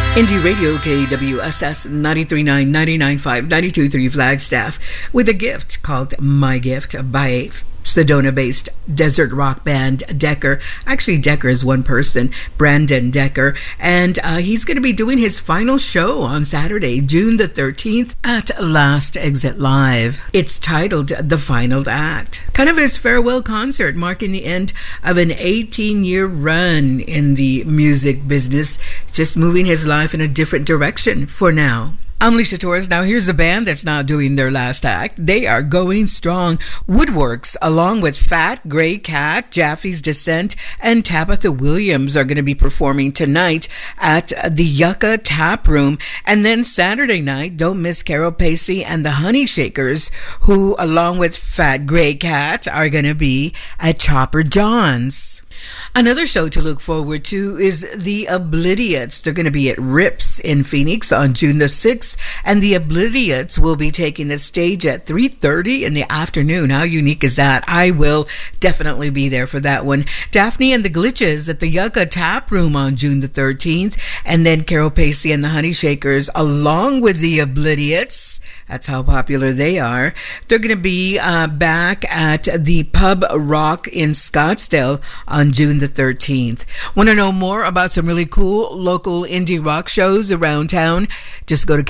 Indie Radio KWSS 93.9, 99.5, 92.3 Flagstaff with a gift called My Gift by Sedona-based desert rock band Decker. Actually, Decker is one person, Brandon Decker, and he's going to be doing his final show on Saturday, June the 13th at Last Exit Live. It's titled The Final Act. Kind of his farewell concert, marking the end of an 18-year run in the music business, just moving his life in a different direction for now. I'm Alicia Torres. Now here's a band that's not doing their last act. They are going strong. Woodworks, along with Fat Gray Cat, Jaffe's Descent, and Tabitha Williams are going to be performing tonight at the Yucca Tap Room. And then Saturday night, don't miss Carol Pacey and the Honey Shakers, who, along with Fat Gray Cat, are going to be at Chopper John's. Another show to look forward to is the Oblidiots. They're going to be at Rips in Phoenix on June the 6th, and the Oblidiots will be taking the stage at 3:30 in the afternoon. How unique is that? I will definitely be there for that one. Daphne and the Glitches at the Yucca Tap Room on June the 13th, and then Carol Pacey and the Honey Shakers along with the Oblidiots. That's how popular they are. They're going to be back at the Pub Rock in Scottsdale on June the 13th. Want to know more about some really cool local indie rock shows around town? Just go to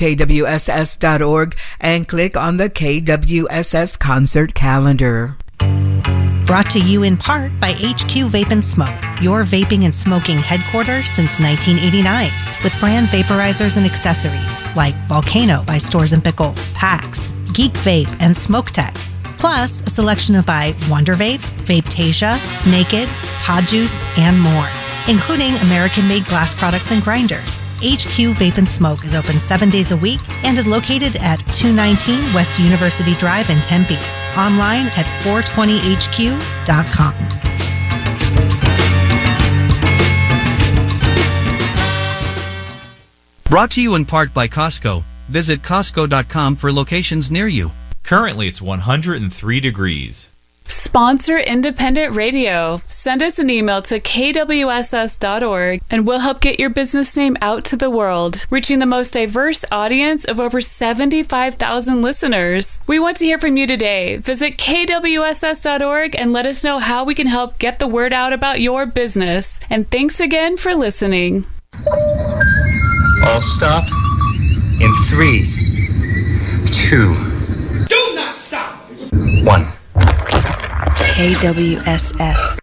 kwss.org and click on the KWSS concert calendar. Brought to you in part by HQ Vape and Smoke, your vaping and smoking headquarters since 1989, with brand vaporizers and accessories like Volcano by Stores & Pickle, PAX, Geek Vape, and Smoke Tech. Plus, a selection of by Wonder Vape, Vapetasia, Naked, Pod Juice, and more, including American-made glass products and grinders. HQ Vape and Smoke is open 7 days a week and is located at 219 West University Drive in Tempe. Online at 420hq.com. Brought to you in part by Costco. Visit Costco.com for locations near you. Currently, it's 103 degrees. Sponsor independent radio. Send us an email to kwss.org and we'll help get your business name out to the world, reaching the most diverse audience of over 75,000 listeners. We want to hear from you today. Visit kwss.org and let us know how we can help get the word out about your business. And thanks again for listening. All stop in 3, 2, do not stop. 1. KWSS